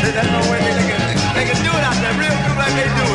That's the way they can do it out there, real good like they do